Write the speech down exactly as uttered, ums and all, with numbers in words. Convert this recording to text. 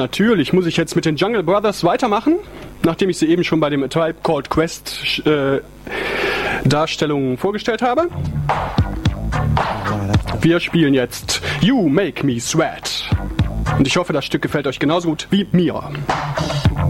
natürlich muss ich jetzt mit den Jungle Brothers weitermachen, nachdem ich sie eben schon bei dem A Tribe Called Quest äh, Darstellungen vorgestellt habe. Wir spielen jetzt You Make Me Sweat. Und ich hoffe, das Stück gefällt euch genauso gut wie mir.